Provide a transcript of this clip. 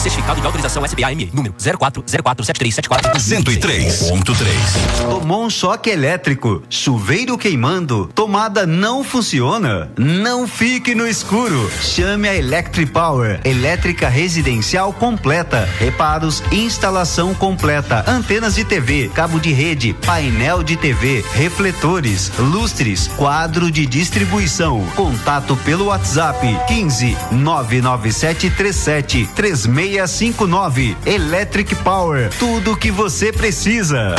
Certificado de autorização SBA-ME, número 04047374. 103.3. Tomou um choque elétrico, chuveiro queimando, tomada não funciona? Não fique no escuro. Chame a Electric Power, elétrica residencial completa, reparos, instalação completa, antenas de TV, cabo de rede, painel de TV, refletores, lustres, quadro de distribuição. Contato pelo WhatsApp 15 99737 3659. Electric Power, tudo o que você precisa.